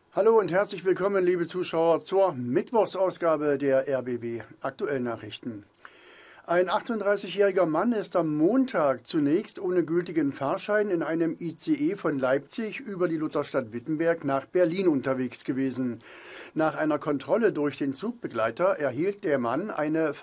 Hallo und herzlich willkommen, liebe Zuschauer, zur Mittwochsausgabe der RBB Aktuellnachrichten. Ein 38-jähriger Mann ist am Montag zunächst ohne gültigen Fahrschein in einem ICE von Leipzig über die Lutherstadt Wittenberg nach Berlin unterwegs gewesen. Nach einer Kontrolle durch den Zugbegleiter erhielt der Mann eine